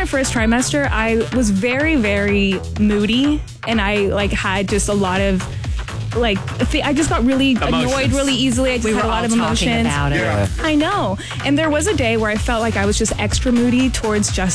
my first trimester, I was very, very moody, and I had just a lot of I just got really annoyed really easily. I just had a lot of emotions. About it. Yeah. I know. And there was a day where I felt like I was just extra moody towards Justin.